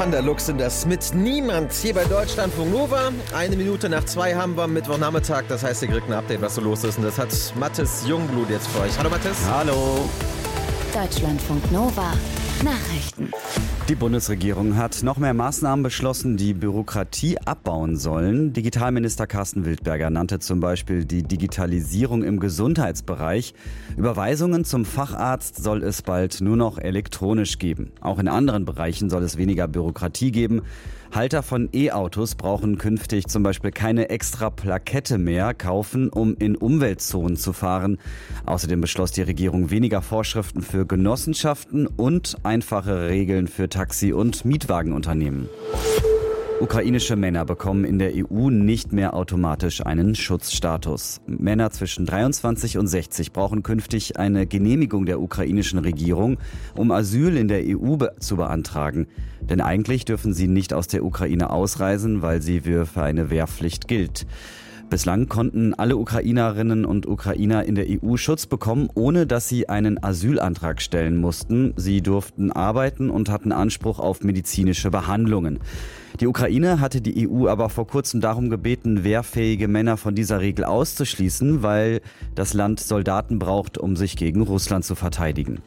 Panda-Looks sind das mit Niemand hier bei Deutschlandfunk Nova. 1:01 haben wir am Mittwochnachmittag. Das heißt, ihr kriegt ein Update, was so los ist. Und das hat Mathis Jungblut jetzt für euch. Hallo Mathis. Hallo. Deutschlandfunk Nova. Nachrichten. Die Bundesregierung hat noch mehr Maßnahmen beschlossen, die Bürokratie abbauen sollen. Digitalminister Carsten Wildberger nannte zum Beispiel die Digitalisierung im Gesundheitsbereich. Überweisungen zum Facharzt soll es bald nur noch elektronisch geben. Auch in anderen Bereichen soll es weniger Bürokratie geben. Halter von E-Autos brauchen künftig zum Beispiel keine extra Plakette mehr kaufen, um in Umweltzonen zu fahren. Außerdem beschloss die Regierung weniger Vorschriften für Genossenschaften und einfache Regeln für Taxi- und Mietwagenunternehmen. Ukrainische Männer bekommen in der EU nicht mehr automatisch einen Schutzstatus. Männer zwischen 23 und 60 brauchen künftig eine Genehmigung der ukrainischen Regierung, um Asyl in der EU zu beantragen. Denn eigentlich dürfen sie nicht aus der Ukraine ausreisen, weil sie für eine Wehrpflicht gilt. Bislang konnten alle Ukrainerinnen und Ukrainer in der EU Schutz bekommen, ohne dass sie einen Asylantrag stellen mussten. Sie durften arbeiten und hatten Anspruch auf medizinische Behandlungen. Die Ukraine hatte die EU aber vor kurzem darum gebeten, wehrfähige Männer von dieser Regel auszuschließen, weil das Land Soldaten braucht, um sich gegen Russland zu verteidigen.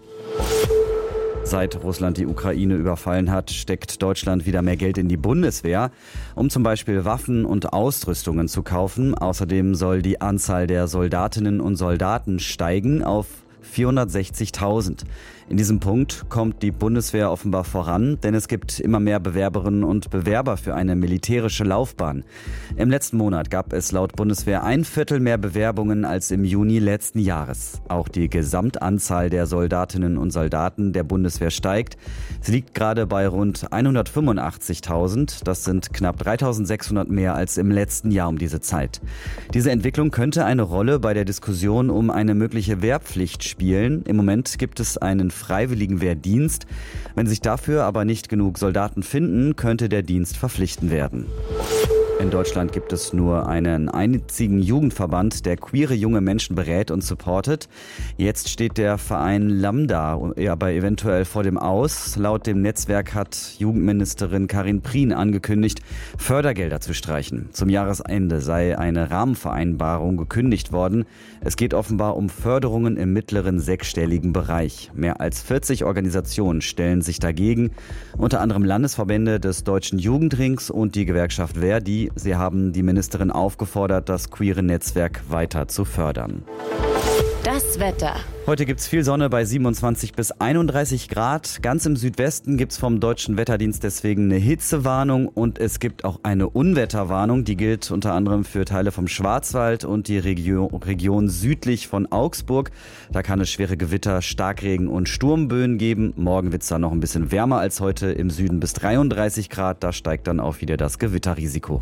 Seit Russland die Ukraine überfallen hat, steckt Deutschland wieder mehr Geld in die Bundeswehr, um zum Beispiel Waffen und Ausrüstungen zu kaufen. Außerdem soll die Anzahl der Soldatinnen und Soldaten steigen auf 460.000. In diesem Punkt kommt die Bundeswehr offenbar voran, denn es gibt immer mehr Bewerberinnen und Bewerber für eine militärische Laufbahn. Im letzten Monat gab es laut Bundeswehr 1/4 mehr Bewerbungen als im Juni letzten Jahres. Auch die Gesamtanzahl der Soldatinnen und Soldaten der Bundeswehr steigt. Sie liegt gerade bei rund 185.000. Das sind knapp 3.600 mehr als im letzten Jahr um diese Zeit. Diese Entwicklung könnte eine Rolle bei der Diskussion um eine mögliche Wehrpflicht spielen. Im Moment gibt es einen freiwilligen Wehrdienst. Wenn sich dafür aber nicht genug Soldaten finden, könnte der Dienst verpflichtend werden. In Deutschland gibt es nur einen einzigen Jugendverband, der queere junge Menschen berät und supportet. Jetzt steht der Verein Lambda aber eventuell vor dem Aus. Laut dem Netzwerk hat Jugendministerin Karin Prien angekündigt, Fördergelder zu streichen. Zum Jahresende sei eine Rahmenvereinbarung gekündigt worden. Es geht offenbar um Förderungen im mittleren sechsstelligen Bereich. Mehr als 40 Organisationen stellen sich dagegen, unter anderem Landesverbände des Deutschen Jugendrings und die Gewerkschaft Verdi. Sie haben die Ministerin aufgefordert, das queere Netzwerk weiter zu fördern. Das Wetter. Heute gibt's viel Sonne bei 27 bis 31 Grad. Ganz im Südwesten gibt's vom Deutschen Wetterdienst deswegen eine Hitzewarnung und es gibt auch eine Unwetterwarnung. Die gilt unter anderem für Teile vom Schwarzwald und die Region südlich von Augsburg. Da kann es schwere Gewitter, Starkregen und Sturmböen geben. Morgen wird's dann noch ein bisschen wärmer als heute, im Süden bis 33 Grad. Da steigt dann auch wieder das Gewitterrisiko.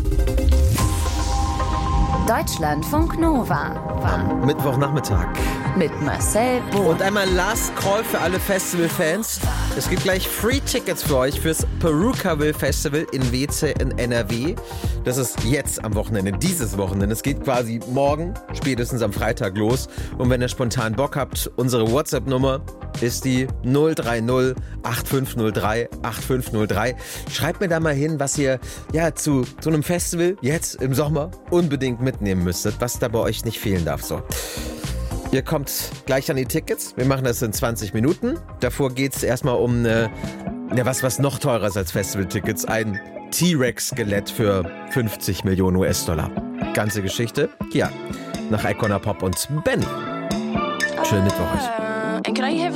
Deutschlandfunk Nova. Am Mittwochnachmittag. Mit Marcel Bohr. Und einmal Last Call für alle Festivalfans. Es gibt gleich Free Tickets für euch fürs Perukaville Festival in Weeze in NRW. Das ist jetzt am Wochenende, dieses Wochenende. Es geht quasi morgen, spätestens am Freitag los. Und wenn ihr spontan Bock habt, unsere WhatsApp-Nummer ist die 030 8503 8503. Schreibt mir da mal hin, was ihr zu einem Festival jetzt im Sommer unbedingt mitnehmen müsstet, was da bei euch nicht fehlen darf. So. Ihr kommt gleich an die Tickets. Wir machen das in 20 Minuten. Davor geht es erstmal um was noch teurer ist als Festivaltickets. Ein T-Rex-Skelett für 50 Millionen US-Dollar. Ganze Geschichte hier nach Icona Pop und Benny. Schönen Mittwoch euch.